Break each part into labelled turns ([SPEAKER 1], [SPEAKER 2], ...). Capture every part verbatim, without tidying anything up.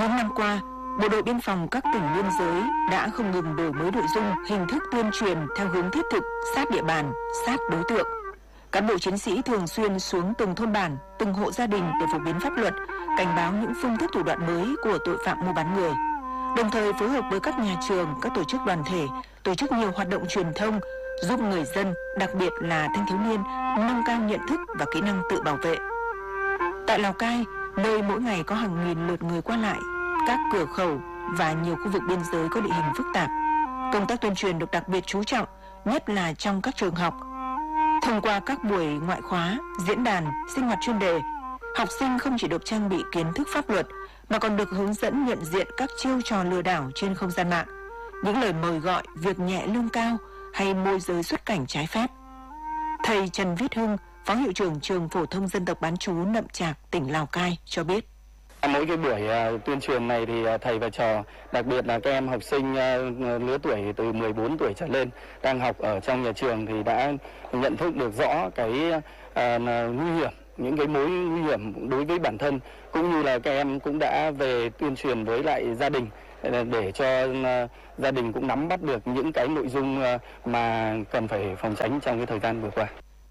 [SPEAKER 1] Những năm qua, Bộ đội Biên phòng các tỉnh biên giới đã không ngừng đổi mới nội dung, hình thức tuyên truyền theo hướng thiết thực, sát địa bàn, sát đối tượng. Cán bộ chiến sĩ thường xuyên xuống từng thôn bản, từng hộ gia đình để phổ biến pháp luật, cảnh báo những phương thức thủ đoạn mới của tội phạm mua bán người. Đồng thời phối hợp với các nhà trường, các tổ chức đoàn thể, tổ chức nhiều hoạt động truyền thông, giúp người dân, đặc biệt là thanh thiếu niên, nâng cao nhận thức và kỹ năng tự bảo vệ. Tại Lào Cai, nơi mỗi ngày có hàng nghìn lượt người qua lại, các cửa khẩu và nhiều khu vực biên giới có địa hình phức tạp, công tác tuyên truyền được đặc biệt chú trọng, nhất là trong các trường học. Thông qua các buổi ngoại khóa, diễn đàn, sinh hoạt chuyên đề, học sinh không chỉ được trang bị kiến thức pháp luật mà còn được hướng dẫn nhận diện các chiêu trò lừa đảo trên không gian mạng, những lời mời gọi việc nhẹ lương cao hay môi giới xuất cảnh trái phép. Thầy Trần Viết Hưng, Phó Hiệu trưởng Trường Phổ thông Dân tộc bán trú Nậm Trạc, tỉnh Lào Cai cho biết.
[SPEAKER 2] Mỗi cái buổi uh, tuyên truyền này thì uh, thầy và trò, đặc biệt là các em học sinh uh, lứa tuổi từ mười bốn tuổi trở lên đang học ở trong nhà trường thì đã nhận thức được rõ cái uh, nguy hiểm, những cái mối nguy hiểm đối với bản thân, cũng như là các em cũng đã về tuyên truyền với lại gia đình để cho uh, gia đình cũng nắm bắt được những cái nội dung uh, mà cần phải phòng tránh trong cái thời gian vừa qua.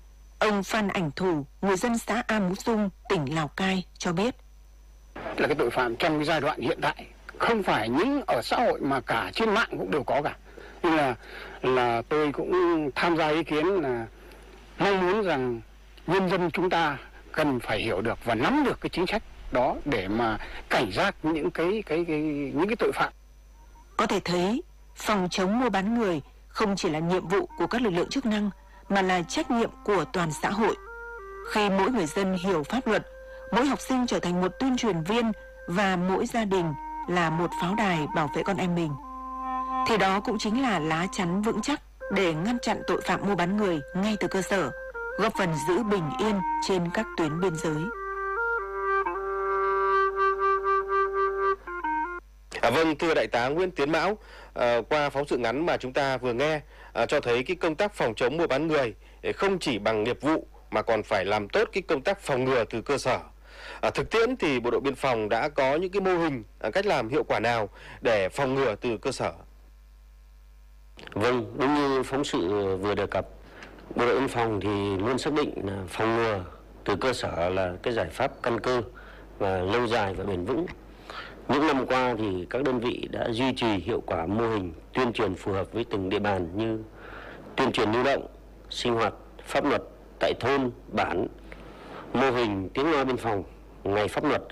[SPEAKER 1] Ông Phan Ảnh Thủ, người dân xã A Mú Dung, tỉnh Lào Cai cho biết.
[SPEAKER 3] Là cái tội phạm trong cái giai đoạn hiện tại không phải những ở xã hội mà cả trên mạng cũng đều có cả. Nên là là tôi cũng tham gia ý kiến là mong muốn rằng nhân dân chúng ta cần phải hiểu được và nắm được cái chính sách đó để mà cảnh giác những cái cái, cái những cái tội phạm.
[SPEAKER 1] Có thể thấy phòng chống mua bán người không chỉ là nhiệm vụ của các lực lượng chức năng mà là trách nhiệm của toàn xã hội. Khi mỗi người dân hiểu pháp luật, mỗi học sinh trở thành một tuyên truyền viên và mỗi gia đình là một pháo đài bảo vệ con em mình, thì đó cũng chính là lá chắn vững chắc để ngăn chặn tội phạm mua bán người ngay từ cơ sở, góp phần giữ bình yên trên các tuyến biên giới.
[SPEAKER 4] À, vâng, thưa Đại tá Nguyễn Tiến Mão, à, qua phóng sự ngắn mà chúng ta vừa nghe à, cho thấy cái công tác phòng chống mua bán người không chỉ bằng nghiệp vụ mà còn phải làm tốt cái công tác phòng ngừa từ cơ sở. À, thực tiễn thì Bộ đội Biên phòng đã có những cái mô hình, à, cách làm hiệu quả nào để phòng ngừa từ cơ sở?
[SPEAKER 5] Vâng, đúng như phóng sự vừa đề cập, Bộ đội Biên phòng thì luôn xác định là phòng ngừa từ cơ sở là cái giải pháp căn cơ và lâu dài và bền vững. Những năm qua thì các đơn vị đã duy trì hiệu quả mô hình tuyên truyền phù hợp với từng địa bàn như tuyên truyền lưu động, sinh hoạt pháp luật tại thôn, bản, mô hình tiếng loa biên phòng, ngày pháp luật,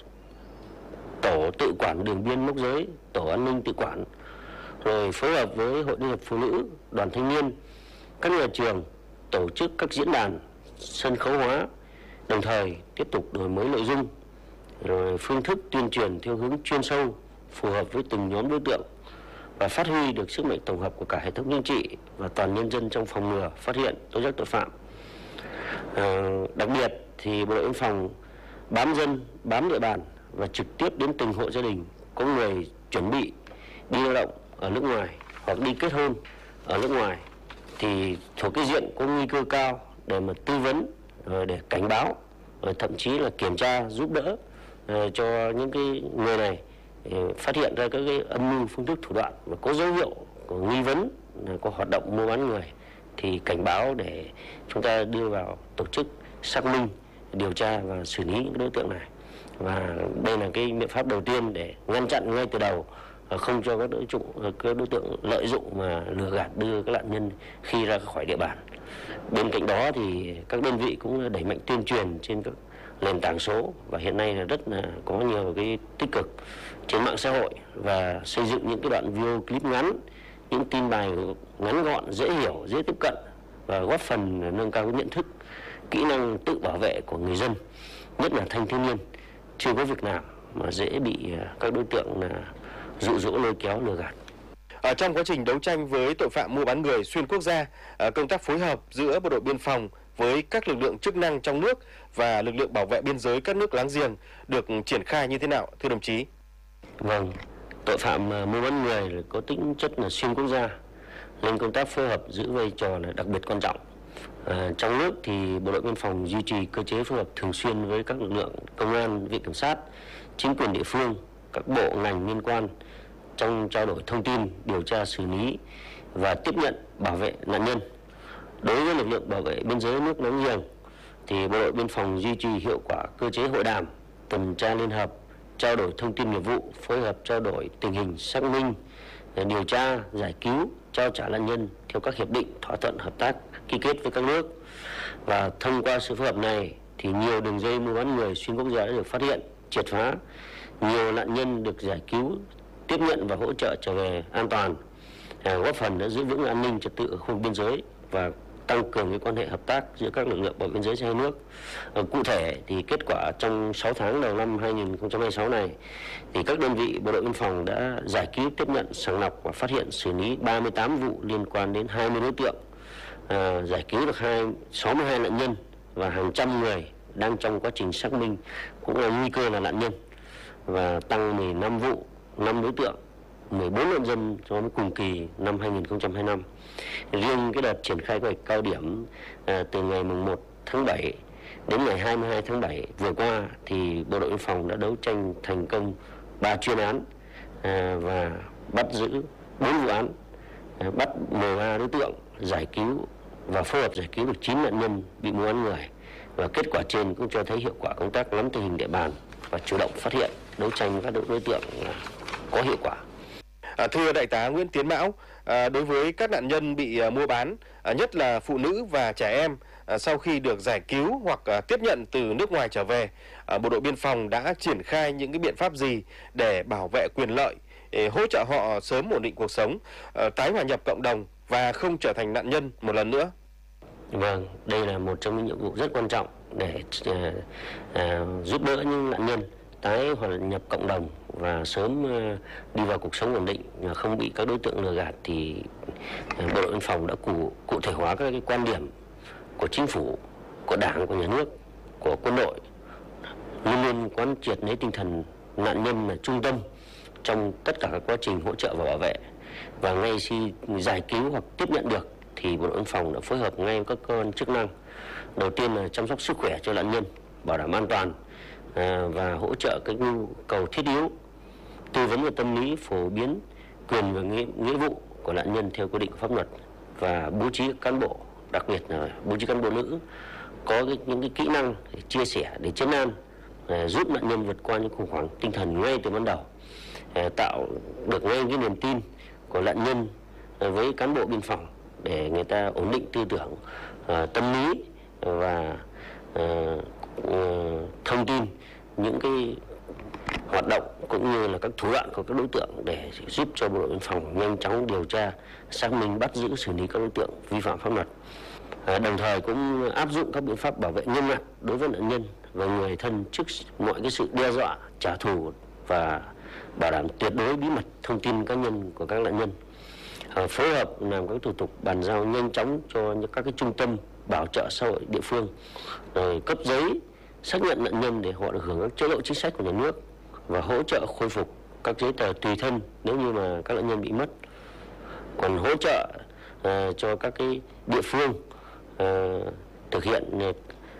[SPEAKER 5] tổ tự quản đường biên mốc giới, tổ an ninh tự quản, rồi phối hợp với Hội Liên hiệp Phụ nữ, Đoàn Thanh niên, các nhà trường tổ chức các diễn đàn, sân khấu hóa, đồng thời tiếp tục đổi mới nội dung, rồi phương thức tuyên truyền theo hướng chuyên sâu, phù hợp với từng nhóm đối tượng và phát huy được sức mạnh tổng hợp của cả hệ thống chính trị và toàn nhân dân trong phòng ngừa, phát hiện, tố giác tội phạm. À, đặc biệt thì Bộ đội Biên phòng bám dân, bám địa bàn và trực tiếp đến từng hộ gia đình có người chuẩn bị đi lao động ở nước ngoài hoặc đi kết hôn ở nước ngoài thì thuộc cái diện có nguy cơ cao để mà tư vấn, rồi để cảnh báo, rồi thậm chí là kiểm tra giúp đỡ uh, cho những cái người này uh, phát hiện ra các cái âm mưu, phương thức, thủ đoạn và có dấu hiệu của nghi vấn uh, có hoạt động mua bán người thì cảnh báo để chúng ta đưa vào tổ chức xác minh, điều tra và xử lý những đối tượng này. Và đây là cái biện pháp đầu tiên để ngăn chặn ngay từ đầu, không cho các đối tượng, các đối tượng lợi dụng mà lừa gạt đưa các nạn nhân khi ra khỏi địa bàn. Bên cạnh đó thì các đơn vị cũng đẩy mạnh tuyên truyền trên các nền tảng số và hiện nay là rất là có nhiều cái tích cực trên mạng xã hội và xây dựng những cái đoạn video clip ngắn, những tin bài ngắn gọn, dễ hiểu, dễ tiếp cận và góp phần nâng cao cái nhận thức, kỹ năng tự bảo vệ của người dân, nhất là thanh thiếu niên chưa có việc nào mà dễ bị các đối tượng là dụ dỗ, lôi kéo, lừa gạt.
[SPEAKER 4] Ở trong quá trình đấu tranh với tội phạm mua bán người xuyên quốc gia, công tác phối hợp giữa Bộ đội Biên phòng với các lực lượng chức năng trong nước và lực lượng bảo vệ biên giới các nước láng giềng được triển khai như thế nào, thưa đồng chí?
[SPEAKER 5] Vâng, tội phạm mua bán người có tính chất là xuyên quốc gia nên công tác phối hợp giữ vai trò là đặc biệt quan trọng. À, trong nước thì Bộ đội Biên phòng duy trì cơ chế phối hợp thường xuyên với các lực lượng công an, viện kiểm sát, chính quyền địa phương, các bộ ngành liên quan trong trao đổi thông tin, điều tra xử lý và tiếp nhận bảo vệ nạn nhân. Đối với lực lượng bảo vệ biên giới nước láng giềng thì Bộ đội Biên phòng duy trì hiệu quả cơ chế hội đàm, tuần tra liên hợp, trao đổi thông tin nghiệp vụ, phối hợp trao đổi tình hình, xác minh, điều tra, giải cứu, trao trả nạn nhân theo các hiệp định, thỏa thuận hợp tác ký kết với các nước. Và thông qua sự phối hợp này thì nhiều đường dây mua bán người xuyên quốc gia đã được phát hiện, triệt phá, nhiều nạn nhân được giải cứu, tiếp nhận và hỗ trợ trở về an toàn, góp phần đã giữ vững an ninh trật tự ở khu vực biên giới và tăng cường cái quan hệ hợp tác giữa các lực lượng bảo vệ biên giới hai nước. Ờ, cụ thể thì kết quả trong sáu tháng đầu năm hai nghìn không trăm hai mươi sáu này thì các đơn vị bộ đội biên phòng đã giải cứu, tiếp nhận, sàng lọc và phát hiện xử lý ba mươi tám vụ liên quan đến hai mươi đối tượng, à, giải cứu được hai, sáu mươi hai nạn nhân và hàng trăm người đang trong quá trình xác minh cũng là nguy cơ là nạn nhân, và tăng mười lăm vụ, năm đối tượng, mười bốn nạn nhân so với cùng kỳ năm hai nghìn không trăm hai mươi lăm. Riêng cái đợt triển khai kế hoạch cao điểm à, từ ngày mùng một tháng bảy đến ngày hai mươi hai tháng bảy vừa qua thì Bộ đội Biên phòng đã đấu tranh thành công ba chuyên án à, và bắt giữ bốn vụ án, à, bắt mười ba đối tượng, giải cứu và phối hợp giải cứu được chín nạn nhân bị mua bán người. Và kết quả trên cũng cho thấy hiệu quả công tác nắm tình hình địa bàn và chủ động phát hiện, đấu tranh các đối tượng là có hiệu quả.
[SPEAKER 4] À, thưa Đại tá Nguyễn Tiến Mão, à, đối với các nạn nhân bị à, mua bán, à, nhất là phụ nữ và trẻ em, à, sau khi được giải cứu hoặc à, tiếp nhận từ nước ngoài trở về, à, Bộ đội Biên phòng đã triển khai những cái biện pháp gì để bảo vệ quyền lợi, để hỗ trợ họ sớm ổn định cuộc sống, à, tái hòa nhập cộng đồng và không trở thành nạn nhân một lần nữa?
[SPEAKER 5] Vâng, đây là một trong những nhiệm vụ rất quan trọng để à, à, giúp đỡ những nạn nhân tái hòa nhập cộng đồng và sớm uh, đi vào cuộc sống ổn định, không bị các đối tượng lừa gạt. Thì uh, Bộ đội Biên phòng đã cụ cụ thể hóa các cái quan điểm của chính phủ, của Đảng, của nhà nước, của quân đội, luôn luôn quán triệt lấy tinh thần nạn nhân là trung tâm trong tất cả các quá trình hỗ trợ và bảo vệ. Và ngay khi giải cứu hoặc tiếp nhận được thì Bộ đội Biên phòng đã phối hợp ngay với các cơ quan chức năng. Đầu tiên là chăm sóc sức khỏe cho nạn nhân, bảo đảm an toàn, À, và hỗ trợ các nhu cầu thiết yếu, tư vấn về tâm lý, phổ biến quyền và nghĩa, nghĩa vụ của nạn nhân theo quy định của pháp luật, và bố trí cán bộ, đặc biệt là bố trí cán bộ nữ có cái, những cái kỹ năng để chia sẻ, để trấn an, à, giúp nạn nhân vượt qua những khủng hoảng tinh thần ngay từ ban đầu, à, tạo được ngay cái niềm tin của nạn nhân à, với cán bộ biên phòng để người ta ổn định tư tưởng, à, tâm lý và à, thông tin những cái hoạt động cũng như là các thủ đoạn của các đối tượng để giúp cho Bộ đội Biên phòng nhanh chóng điều tra, xác minh, bắt giữ, xử lý các đối tượng vi phạm pháp luật. À, đồng thời cũng áp dụng các biện pháp bảo vệ nghiêm ngặt đối với nạn nhân và người thân trước mọi cái sự đe dọa, trả thù, và bảo đảm tuyệt đối bí mật thông tin cá nhân của các nạn nhân. À, phối hợp làm các thủ tục bàn giao nhanh chóng cho những các cái trung tâm bảo trợ xã hội địa phương, rồi cấp giấy xác nhận nạn nhân để họ được hưởng các chế độ chính sách của nhà nước và hỗ trợ khôi phục các giấy tờ tùy thân nếu như mà các nạn nhân bị mất. Còn hỗ trợ uh, cho các cái địa phương uh, thực hiện uh,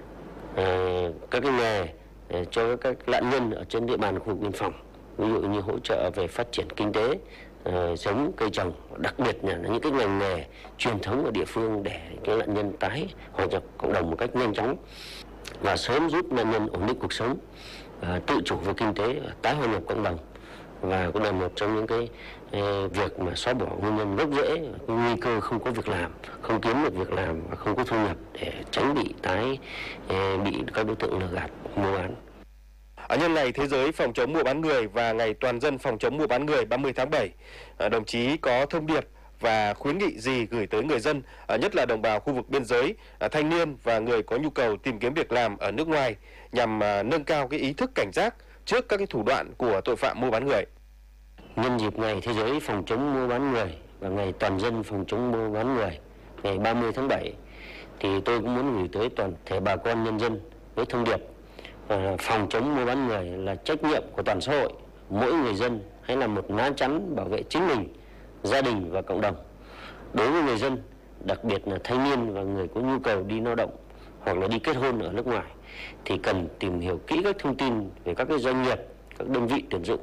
[SPEAKER 5] các cái nghề uh, cho các nạn nhân ở trên địa bàn khu vực biên phòng, ví dụ như hỗ trợ về phát triển kinh tế, uh, giống cây trồng, đặc biệt là những cái ngành nghề truyền thống ở địa phương để các nạn nhân tái hòa nhập cộng đồng một cách nhanh chóng và sớm giúp nạn nhân ổn định cuộc sống, uh, tự chủ về kinh tế, tái hòa nhập cộng đồng. Và cũng là một trong những cái uh, việc mà xóa bỏ nguyên nhân gốc rễ, nguy cơ không có việc làm, không kiếm được việc làm và không có thu nhập để tránh bị tái uh, bị các đối tượng lừa gạt, mua bán.
[SPEAKER 4] Ở nhân ngày Thế giới phòng chống mua bán người và ngày toàn dân phòng chống mua bán người ba mươi tháng bảy, đồng chí có thông điệp và khuyến nghị gì gửi tới người dân, nhất là đồng bào khu vực biên giới, thanh niên và người có nhu cầu tìm kiếm việc làm ở nước ngoài, nhằm nâng cao cái ý thức cảnh giác trước các cái thủ đoạn của tội phạm mua bán người?
[SPEAKER 5] Nhân dịp ngày Thế giới phòng chống mua bán người và ngày toàn dân phòng chống mua bán người ngày ba mươi tháng bảy thì tôi cũng muốn gửi tới toàn thể bà con nhân dân với thông điệp uh, phòng chống mua bán người là trách nhiệm của toàn xã hội. Mỗi người dân hãy là một lá chắn bảo vệ chính mình, gia đình và cộng đồng. Đối với người dân, đặc biệt là thanh niên và người có nhu cầu đi lao động hoặc là đi kết hôn ở nước ngoài, thì cần tìm hiểu kỹ các thông tin về các cái doanh nghiệp, các đơn vị tuyển dụng,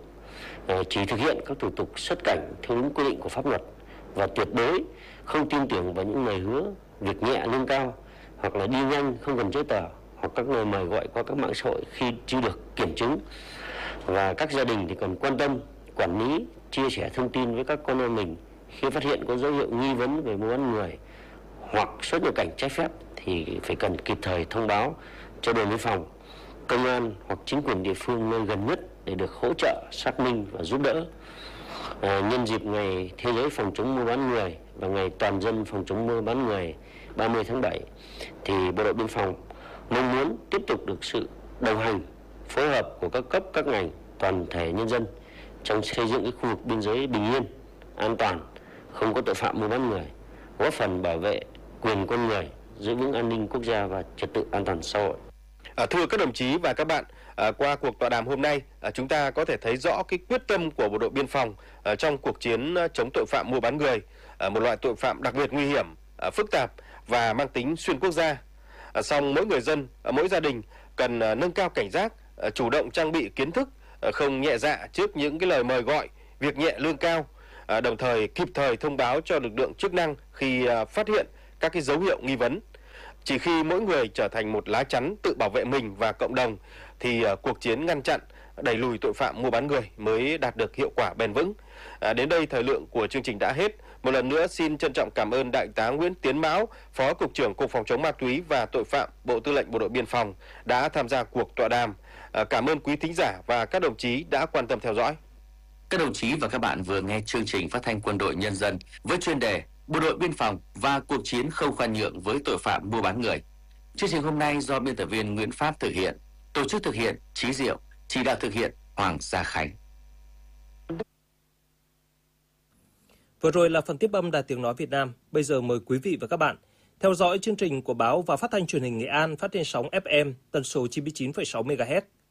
[SPEAKER 5] chỉ thực hiện các thủ tục xuất cảnh theo đúng quy định của pháp luật và tuyệt đối không tin tưởng vào những lời hứa việc nhẹ lương cao hoặc là đi nhanh không cần giấy tờ hoặc các lời mời gọi qua các mạng xã hội khi chưa được kiểm chứng. Và các gia đình thì cần quan tâm quản lý, chia sẻ thông tin với các con em mình khi phát hiện có dấu hiệu nghi vấn về mua bán người hoặc xuất nhập cảnh trái phép thì phải cần kịp thời thông báo cho đồn biên phòng, công an hoặc chính quyền địa phương nơi gần nhất để được hỗ trợ, xác minh và giúp đỡ. À, nhân dịp ngày Thế giới phòng chống mua bán người và ngày toàn dân phòng chống mua bán người ba mươi tháng bảy thì Bộ đội Biên phòng mong muốn tiếp tục được sự đồng hành, phối hợp của các cấp, các ngành, toàn thể nhân dân trong xây dựng cái khu vực biên giới bình yên, an toàn, không có tội phạm mua bán người, góp phần bảo vệ quyền con người, giữ vững an ninh quốc gia và trật tự an toàn xã hội.
[SPEAKER 4] À, thưa các đồng chí và các bạn, à, qua cuộc tọa đàm hôm nay, à, chúng ta có thể thấy rõ cái quyết tâm của Bộ đội Biên phòng à, trong cuộc chiến chống tội phạm mua bán người, à, một loại tội phạm đặc biệt nguy hiểm, à, phức tạp và mang tính xuyên quốc gia. À, song mỗi người dân, à, mỗi gia đình cần à, nâng cao cảnh giác, à, chủ động trang bị kiến thức, à, không nhẹ dạ trước những cái lời mời gọi, việc nhẹ lương cao, à, đồng thời kịp thời thông báo cho lực lượng chức năng khi à, phát hiện các cái dấu hiệu nghi vấn. Chỉ khi mỗi người trở thành một lá chắn tự bảo vệ mình và cộng đồng thì uh, cuộc chiến ngăn chặn, đẩy lùi tội phạm mua bán người mới đạt được hiệu quả bền vững. À, đến đây thời lượng của chương trình đã hết. Một lần nữa xin trân trọng cảm ơn Đại tá Nguyễn Tiến Mão, Phó Cục trưởng Cục Phòng chống ma túy và Tội phạm, Bộ Tư lệnh Bộ đội Biên phòng đã tham gia cuộc tọa đàm. À, cảm ơn quý thính giả và các đồng chí đã quan tâm theo dõi.
[SPEAKER 6] Các đồng chí và các bạn vừa nghe chương trình phát thanh Quân đội Nhân dân với chuyên đề Bộ đội Biên phòng và cuộc chiến không khoan nhượng với tội phạm mua bán người. Chương trình hôm nay do biên tập viên Nguyễn Pháp thực hiện, tổ chức thực hiện Chí Diệu, chỉ đạo thực hiện Hoàng Gia Khánh.
[SPEAKER 7] Vừa rồi là phần tiếp âm Đài Tiếng nói Việt Nam. Bây giờ mời quý vị và các bạn theo dõi chương trình của báo và phát thanh truyền hình Nghệ An phát trên sóng ép em tần số chín mươi chín phẩy sáu mê ga héc.